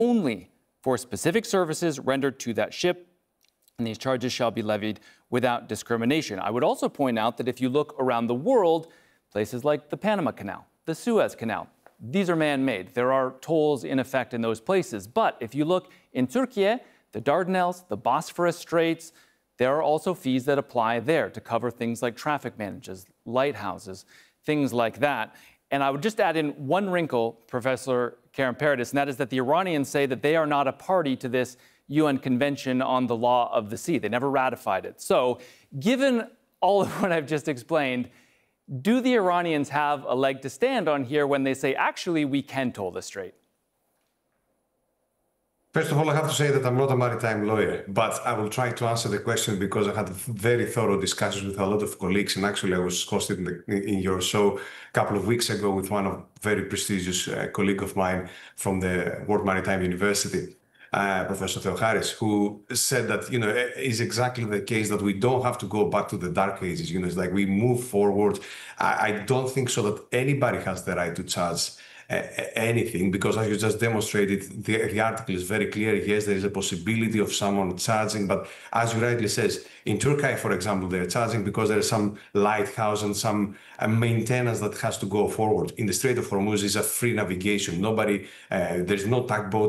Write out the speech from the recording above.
only for specific services rendered to that ship, and these charges shall be levied without discrimination. I would also point out that if you look around the world, places like the Panama Canal, the Suez Canal, these are man-made. There are tolls in effect in those places. But if you look in Turkey, the Dardanelles, the Bosphorus Straits, there are also fees that apply there to cover things like traffic managers, lighthouses, things like that. And I would just add in one wrinkle, Professor Karen Paradis, and that is that the Iranians say that they are not a party to this UN Convention on the Law of the Sea. They never ratified it. So given all of what I've just explained, do the Iranians have a leg to stand on here when they say, actually, we can toll the strait? First of all, I have to say that I'm not a maritime lawyer, but I will try to answer the question because I had very thorough discussions with a lot of colleagues, and actually I was hosted in your show a couple of weeks ago with one of very prestigious colleague of mine from the World Maritime University, Professor Theocharis, who said that, is exactly the case that we don't have to go back to the dark ages. It's like we move forward. I don't think so that anybody has the right to charge anything, because as you just demonstrated, the article is very clear. Yes, there is a possibility of someone charging, but as you rightly says, in Turkey, for example, they're charging because there is some lighthouse and some maintenance that has to go forward. In the Strait of Hormuz is a free navigation. There's no tugboats.